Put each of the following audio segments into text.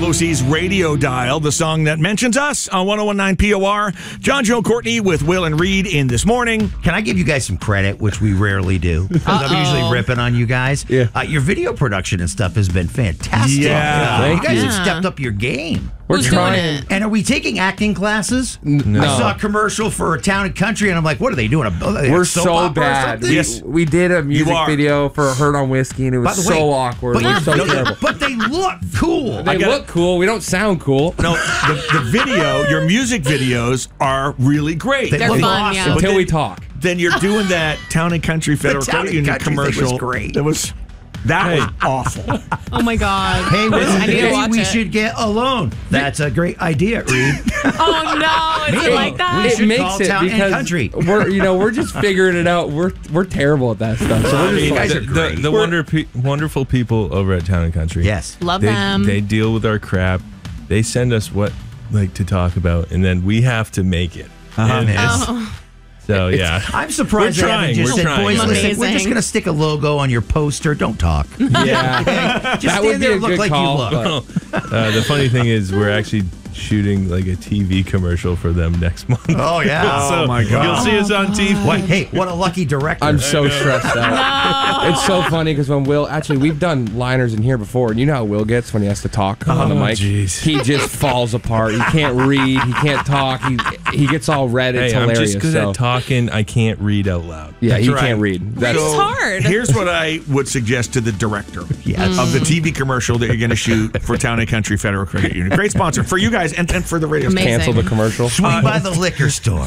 12OC's radio dial, the song that mentions us on 1019 POR. John, Joe, Courtney with Will and Reed in this morning. Can I give you guys some credit, which we rarely do? Because I'm usually ripping on you guys. Yeah. Your video production and stuff has been fantastic. Yeah. You guys have stepped up your game. We're trying. And are we taking acting classes? No. I saw a commercial for a Town and Country, and I'm like, what are they doing? We're so bad. We did a music video for Hurt on Whiskey, and it was so awkward. We're so terrible. But they look cool. They look cool. We don't sound cool. No, the video, your music videos are really great. They're fun, awesome. yeah. Until we talk. Then you're doing that Town and Country Federal Town Credit and Union Country thing commercial. was great. That was awful. Oh my God. Hey, I need to watch we it. should get a loan. That's a great idea, Reed. Oh no, is it like that? We It should makes call it Town and because Country. we're just figuring it out. We're terrible at that stuff. So we're just You like, guys are great. The wonderful people over at Town and Country. Yes. Love they, them. They deal with our crap. They send us what to talk about, and then we have to make it. And so yeah, I'm surprised We're they haven't trying. just We're said, trying. boys, listen, we're just Amazing. going to stick a logo on your poster. Don't talk. yeah, Just that would stand be there a and look good like call. you look. the funny thing is we're actually shooting like a TV commercial for them next month. Oh, yeah. So my God. You'll see us on TV. What a lucky director. I'm so stressed out. It's so funny because when we've done liners in here before, and you know how Will gets when he has to talk on the mic. Jeez. He just falls apart. He can't read. He can't talk. He gets all red. It's Hey, I'm hilarious. just good so. at talking. I can't read out loud. Yeah, That's he right. can't read. That's It's hard. Here's what I would suggest to the director Yes. of the TV commercial that you're going to shoot for Town and Country Federal Credit Union. Great sponsor for you guys and for the radio station. Amazing. cancel the commercial. Swing by the liquor store.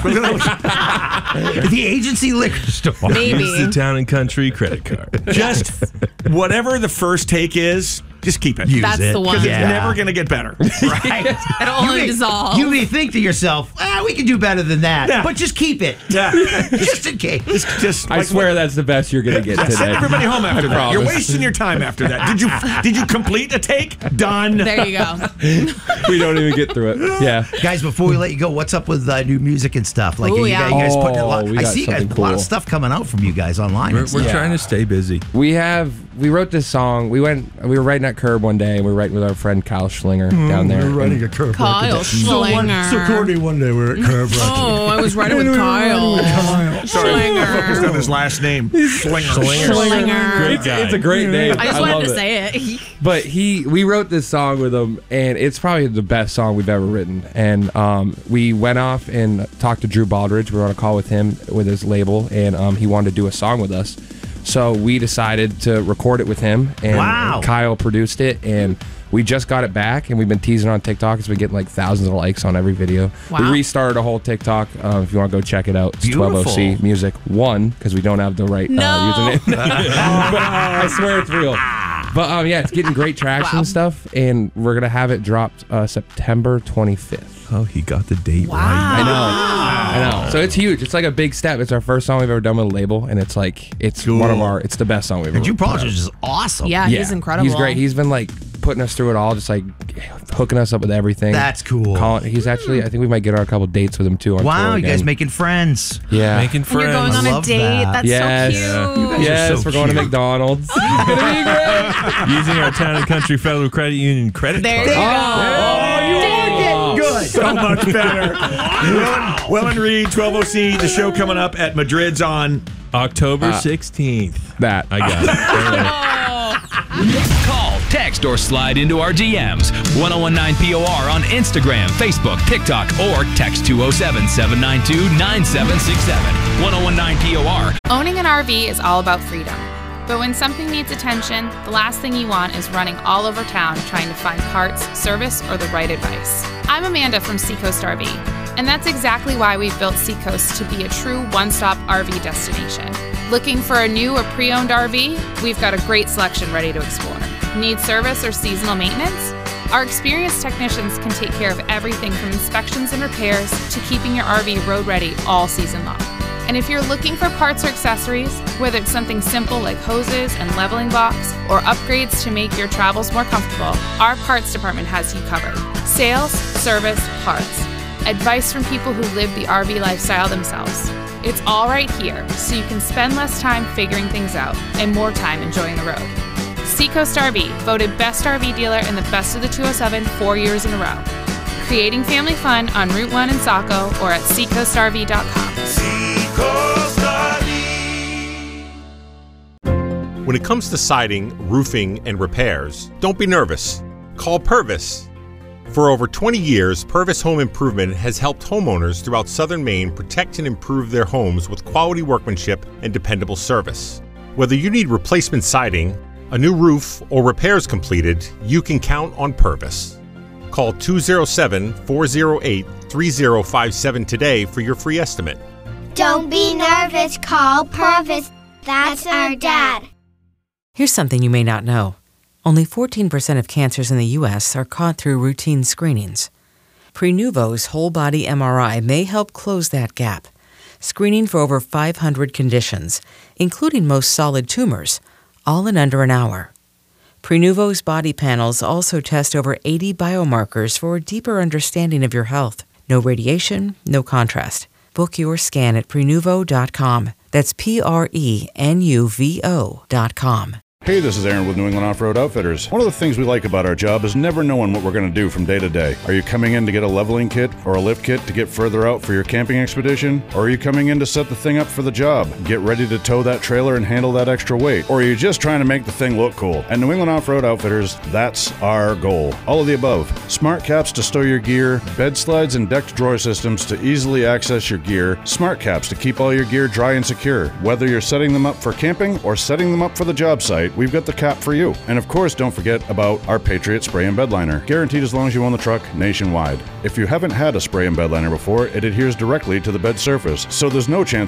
The agency liquor store. Maybe. Use the Town and Country credit card. Just whatever the first take is, just keep it. That's the one. Because Yeah. it's never going to get better. Right. It'll only dissolve. You may think to yourself, we can do better than that. Yeah. But just keep it. Yeah. Just in case. Just I swear that's the best you're gonna get Send today. everybody home after that. promise. You're wasting your time after that. Did you complete a take? Done. There you go. We don't even get through it. Yeah. Guys, before we let you go, what's up with new music and stuff? Like, Ooh, you yeah. guys putting a lot. we I got see you guys, something a lot of cool. stuff coming out from you guys online. We're and stuff. trying to stay busy. We wrote this song. We were writing at Curb one day, and we were writing with our friend Kyle Schlinger down there. a curve. Kyle Schlinger. Courtney, one day we're at Curb. Oh, I was riding with Kyle. Focused Schlinger. on his last name. Slinger. Schlinger. Great guy. It's a great name. I just love wanted to it. say it. But we wrote this song with him, and it's probably the best song we've ever written. And we went off and talked to Drew Baldridge. We were on a call with him with his label, and he wanted to do a song with us. So we decided to record it with him, and Wow. Kyle produced it, and we just got it back, and we've been teasing on TikTok. It's been getting like thousands of likes on every video. Wow. We restarted a whole TikTok. If you want to go check it out, it's Beautiful. 12OC Music 1, because we don't have the right No. username. But I swear it's real. But yeah, it's getting great traction Wow. and stuff, and we're gonna have it dropped September 25th. Oh, he got the date right. I know. So it's huge. It's like a big step. It's our first song we've ever done with a label, and it's like it's one of our. It's the best song we've ever. Drew put out. Baldridge is awesome. Yeah, he's incredible. He's great. He's been like putting us through it all, just like hooking us up with everything. That's cool. He's actually. I think we might get on a couple dates with him too. On Wow, tour you guys again. making friends. Yeah. Making And you're friends. going on I a love date. that. That's Yes. so cute. Yes, so we're going to cute. McDonald's. It's gonna be great. Using our Town and Country Federal Credit Union credit There card. you go. You are getting good. So much better. Will and Reed, 12OC, the show coming up at Madrid's on October 16th. That I got it. Call, text, or slide into our DMs. 1019 POR on Instagram, Facebook, TikTok, or text 207-792-9767. 1019 POR. Owning an RV is all about freedom. But when something needs attention, the last thing you want is running all over town trying to find parts, service, or the right advice. I'm Amanda from Seacoast RV, and that's exactly why we've built Seacoast to be a true one-stop RV destination. Looking for a new or pre-owned RV? We've got a great selection ready to explore. Need service or seasonal maintenance? Our experienced technicians can take care of everything from inspections and repairs to keeping your RV road ready all season long. And if you're looking for parts or accessories, whether it's something simple like hoses and leveling blocks, or upgrades to make your travels more comfortable, our parts department has you covered. Sales, service, parts. Advice from people who live the RV lifestyle themselves. It's all right here, so you can spend less time figuring things out and more time enjoying the road. Seacoast RV, voted Best RV Dealer in the Best of the 207 4 years in a row. Creating family fun on Route 1 in Saco or at seacoastrv.com. Seacoast RV. When it comes to siding, roofing, and repairs, don't be nervous. Call Purvis. For over 20 years, Purvis Home Improvement has helped homeowners throughout southern Maine protect and improve their homes with quality workmanship and dependable service. Whether you need replacement siding, a new roof, or repairs completed, you can count on Purvis. Call 207-408-3057 today for your free estimate. Don't be nervous, call Purvis. That's our dad. Here's something you may not know. Only 14% of cancers in the U.S. are caught through routine screenings. Prenuvo's whole-body MRI may help close that gap, screening for over 500 conditions, including most solid tumors, all in under an hour. Prenuvo's body panels also test over 80 biomarkers for a deeper understanding of your health. No radiation, no contrast. Book your scan at Prenuvo.com. That's Prenuvo.com. Hey, this is Aaron with New England Off-Road Outfitters. One of the things we like about our job is never knowing what we're going to do from day to day. Are you coming in to get a leveling kit or a lift kit to get further out for your camping expedition? Or are you coming in to set the thing up for the job, get ready to tow that trailer and handle that extra weight? Or are you just trying to make the thing look cool? At New England Off-Road Outfitters, that's our goal. All of the above. Smart caps to stow your gear, bed slides and decked drawer systems to easily access your gear, smart caps to keep all your gear dry and secure. Whether you're setting them up for camping or setting them up for the job site, we've got the cap for you. And of course, don't forget about our Patriot Spray and Bed Liner, guaranteed as long as you own the truck nationwide. If you haven't had a spray and bed liner before, it adheres directly to the bed surface, so there's no chance